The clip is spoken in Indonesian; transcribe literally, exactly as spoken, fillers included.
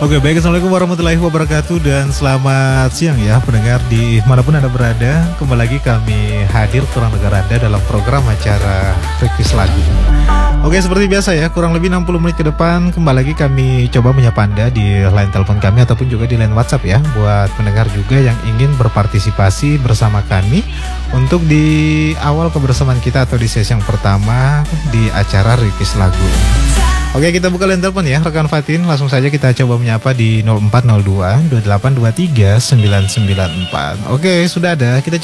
Oke, baik, assalamualaikum warahmatullahi wabarakatuh dan selamat siang ya pendengar di manapun Anda berada. Kembali lagi kami hadir kurang negara Anda dalam program acara Request Lagu. Oke, seperti biasa ya, kurang lebih enam puluh menit ke depan kembali lagi kami coba menyapa Anda di line telepon kami ataupun juga di line WhatsApp ya, buat pendengar juga yang ingin berpartisipasi bersama kami untuk di awal kebersamaan kita atau di sesi yang pertama di acara Request Lagu. Oke, kita buka line telepon ya, rekan Fatin. Langsung saja kita coba menyapa di nol empat nol dua dua delapan dua tiga sembilan sembilan empat. Oke, sudah ada. Kita